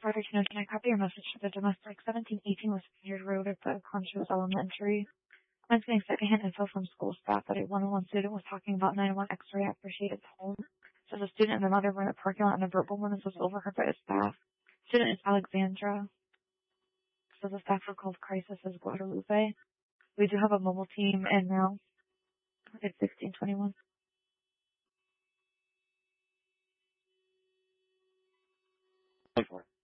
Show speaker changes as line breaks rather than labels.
Further to note, can I copy your message to the domestic 1718 West Vineyard Road at the Conchos Elementary? I'm getting secondhand info from school staff that a 101 student was talking about 901 X-ray after Shaded's home. So the student and their mother were in the parking lot and a verbal woman was overheard by the staff. Student is Alexandra. So the staff were called Crisis as Guadalupe. We do have a mobile team in now. It's 1621.
Wait for it.